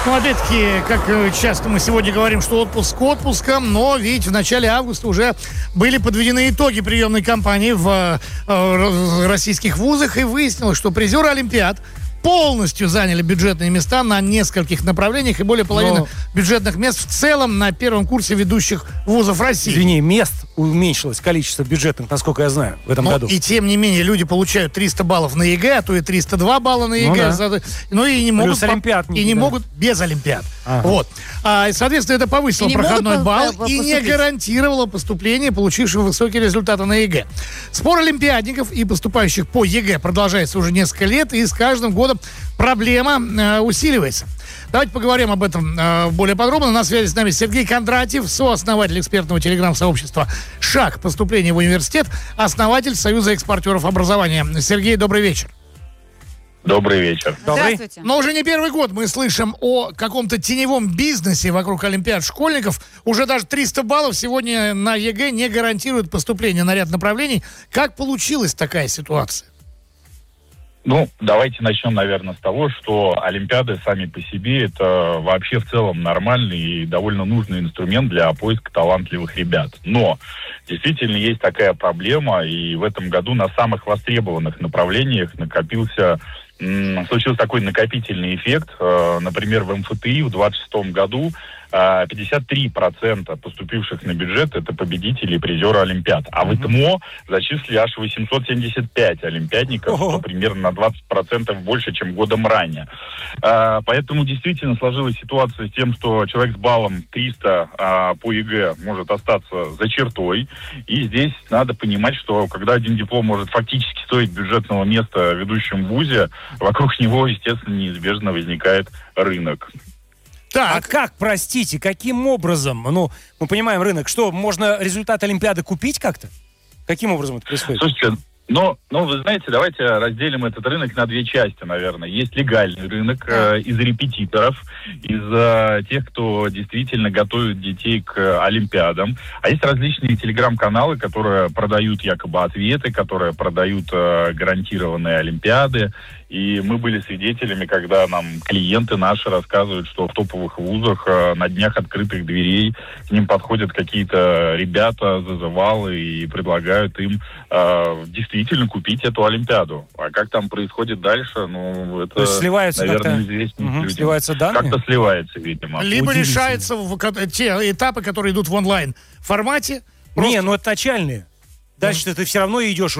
Ну, опять-таки, как часто мы сегодня говорим, что отпуск отпуском, но ведь в начале августа уже были подведены итоги приемной кампании в российских вузах, и выяснилось, что призеры Олимпиад полностью заняли бюджетные места на нескольких направлениях, и более половины бюджетных мест в целом на первом курсе ведущих вузов России. Извини, мест уменьшилось количество бюджетных, насколько я знаю, в этом году. И тем не менее, люди получают 300 баллов на ЕГЭ, а то и 302 балла на ЕГЭ. И не могут, не могут без Олимпиад. Ага. Вот. И, соответственно, это повысило проходной балл и не гарантировало поступление поступивших высокие результаты на ЕГЭ. Спор олимпиадников и поступающих по ЕГЭ продолжается уже несколько лет, и с каждым годом проблема усиливается. Давайте поговорим об этом более подробно. На связи с нами Сергей Кондратьев, сооснователь экспертного телеграм-сообщества «Шаг. Поступление в университет», основатель Союза экспортеров образования. Сергей, добрый вечер. Добрый вечер. Здравствуйте. Но уже не первый год мы слышим о каком-то теневом бизнесе вокруг олимпиад школьников. Уже даже 300 баллов сегодня на ЕГЭ не гарантируют поступление на ряд направлений. Как получилась такая ситуация? Ну, давайте начнем, наверное, с того, что олимпиады сами по себе это вообще в целом нормальный и довольно нужный инструмент для поиска талантливых ребят. Но действительно есть такая проблема, и в этом году на самых востребованных направлениях случился такой накопительный эффект. Например, в МФТИ в 2026 году 53% поступивших на бюджет это победители и призеры Олимпиад. А в ИТМО зачислили аж 875 олимпиадников, что примерно на 20% больше, чем годом ранее. Поэтому действительно сложилась ситуация с тем, что человек с баллом 300 по ЕГЭ может остаться за чертой. И здесь надо понимать, что когда один диплом может фактически стоить бюджетного места в ведущем вузе, вокруг него, естественно, неизбежно возникает рынок. Так. А как, простите, каким образом? Ну, мы понимаем рынок. Что, можно результат Олимпиады купить как-то? Каким образом это происходит? Слушайте, вы знаете, давайте разделим этот рынок на две части, наверное. Есть легальный рынок из репетиторов, из тех, кто действительно готовит детей к Олимпиадам. А есть различные телеграм-каналы, которые продают якобы ответы, которые продают гарантированные Олимпиады. И мы были свидетелями, когда нам клиенты наши рассказывают, что в топовых вузах на днях открытых дверей к ним подходят какие-то ребята, зазывалы и предлагают им действительно купить эту Олимпиаду. А как там происходит дальше, это, то есть сливаются, наверное, известно людям. Сливаются данные? Как-то сливается, видимо. Либо решается те этапы, которые идут в онлайн формате. Не, это начальные. Дальше ты все равно идешь